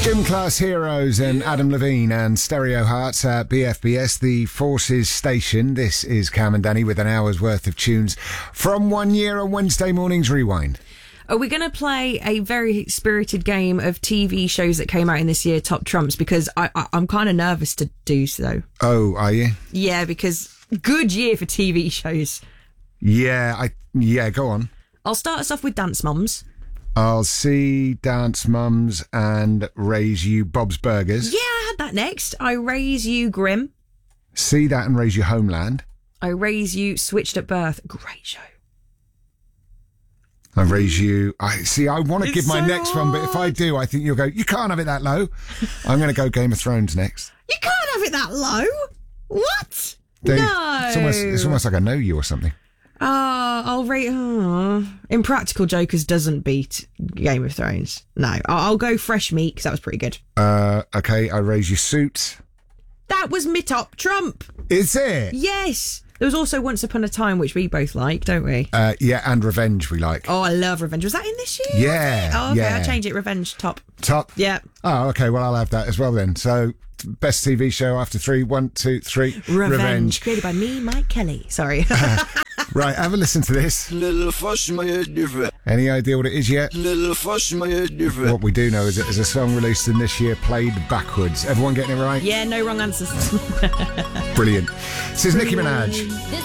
Gym Class Heroes and Adam Levine and Stereo Hearts at BFBS, the Forces Station. This is Cam and Danny with an hour's worth of tunes from 1 year on Wednesday morning's Rewind. Are we going to play a very spirited game of TV shows that came out in this year, Top Trumps? Because I'm kind of nervous to do so. Oh, are you? Yeah, because good year for TV shows. Yeah, go on. I'll start us off with Dance Moms. I'll see Dance Mums and Raise You Bob's Burgers. Yeah, I had that next. I Raise You Grimm. See that and Raise You Homeland. I Raise You Switched at Birth. Great show. I Raise You... I want to give my so next one, but if I do, I think you'll go, you can't have it that low. I'm going to go Game of Thrones next. You can't have it that low. What? Dave, No. It's almost like I know you or something. I'll rate... Impractical Jokers doesn't beat Game of Thrones. No, I'll go Fresh Meat, because that was pretty good. Okay, I Raise You Suits. That was my top trump. Is it? Yes. There was also Once Upon a Time, which we both like, don't we? Yeah, and Revenge we like. Oh, I love Revenge. Was that in this year? Yeah. Oh, okay, yeah. I'll change it. Revenge, top. Top? Yeah. Oh, okay, well, I'll have that as well then. So, best TV show after 3. 1, 2, 3. Revenge. Created by me, Mike Kelly. Sorry. Right, have a listen to this. Little fuss in my head different. Any idea what it is yet? Little fuss in my head different. What we do know is it is a song released in this year played backwards. Everyone getting it right? Yeah, no wrong answers. Brilliant. This is Nicki Minaj.